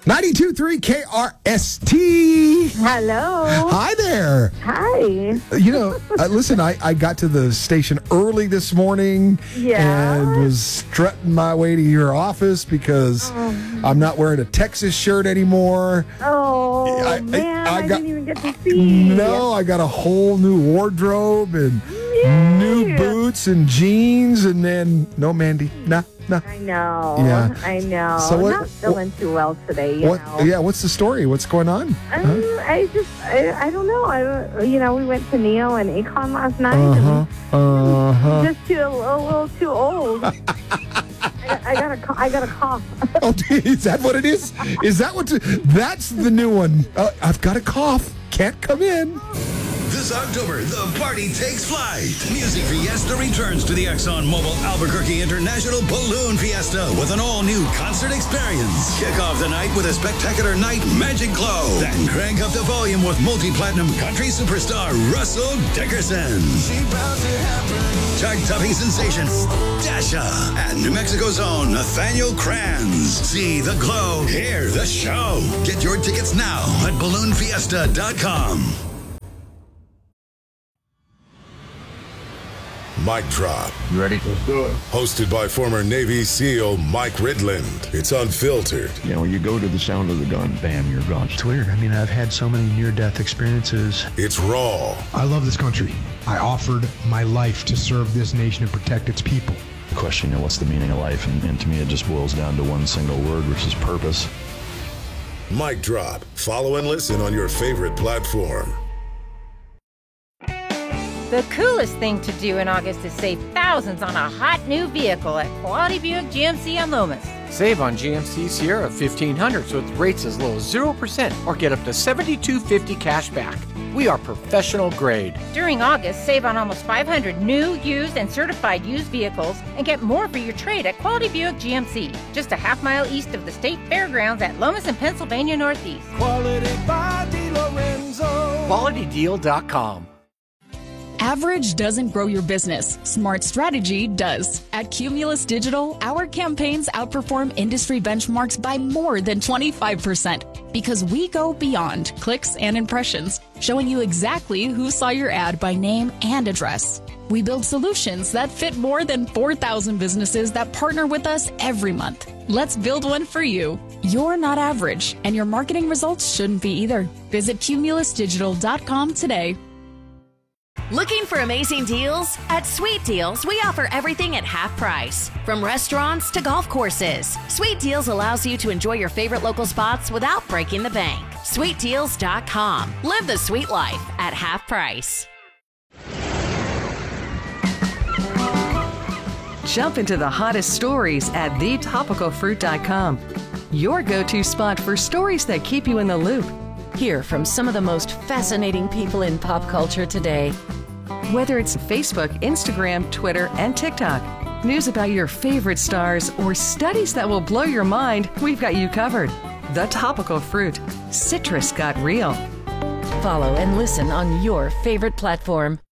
92.3 KRST. Hello. Hi there. Hi. Listen, I got to the station early this morning and was strutting my way to your office because I'm not wearing a Texas shirt anymore. Oh, I didn't even get to see. No, I got a whole new wardrobe and new boots and jeans, and then no Mandy. Nah. I know. Yeah. I know. So I'm not feeling too well today, you know. Yeah, what's the story? What's going on? I don't know. We went to Neo and Akon last night. And just a little too old. I got a cough. Oh, is that what it is? Is that that's the new one? I've got a cough. Can't come in. This October, the party takes flight. Music Fiesta returns to the ExxonMobil Albuquerque International Balloon Fiesta with an all-new concert experience. Kick off the night with a spectacular night magic glow. Then crank up the volume with multi-platinum country superstar Russell Dickerson. Chart-topping sensation Dasha and New Mexico's own Nathaniel Kranz. See the glow, hear the show. Get your tickets now at balloonfiesta.com. Mic Drop. You ready? Let's do it. Hosted by former Navy SEAL Mike Ridland. It's unfiltered. When you go to the sound of the gun, bam, you're gone. It's weird. I've had so many near-death experiences. It's raw. I love this country. I offered my life to serve this nation and protect its people. The question, what's the meaning of life? And to me, it just boils down to one single word, which is purpose. Mic Drop. Follow and listen on your favorite platform. The coolest thing to do in August is save thousands on a hot new vehicle at Quality Buick GMC on Lomas. Save on GMC Sierra 1500s with rates as low as 0% or get up to $7,250 cash back. We are professional grade. During August, save on almost 500 new, used, and certified used vehicles and get more for your trade at Quality Buick GMC, just a half-mile east of the State Fairgrounds at Lomas and Pennsylvania Northeast. Quality by DeLorenzo. QualityDeal.com. Average doesn't grow your business. Smart strategy does. At Cumulus Digital, our campaigns outperform industry benchmarks by more than 25% because we go beyond clicks and impressions, showing you exactly who saw your ad by name and address. We build solutions that fit more than 4,000 businesses that partner with us every month. Let's build one for you. You're not average, and your marketing results shouldn't be either. Visit cumulusdigital.com today. Looking for amazing deals? At Sweet Deals, we offer everything at half price. From restaurants to golf courses, Sweet Deals allows you to enjoy your favorite local spots without breaking the bank. SweetDeals.com. Live the sweet life at half price. Jump into the hottest stories at thetopicalfruit.com. Your go-to spot for stories that keep you in the loop. Hear from some of the most fascinating people in pop culture today. Whether it's Facebook, Instagram, Twitter, and TikTok, news about your favorite stars, or studies that will blow your mind, we've got you covered. The Topical Fruit. Citrus got real. Follow and listen on your favorite platform.